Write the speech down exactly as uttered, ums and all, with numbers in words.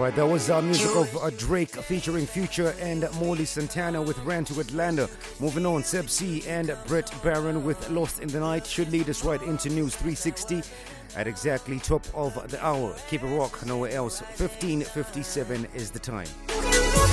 Right, that was uh, music of uh, Drake featuring Future and Molly Santana with Ran to Atlanta. Moving on, Seb C and Brett Barron with Lost in the Night should lead us right into News three sixty at exactly top of the hour. Keep it rock, nowhere else. fifteen fifty-seven is the time.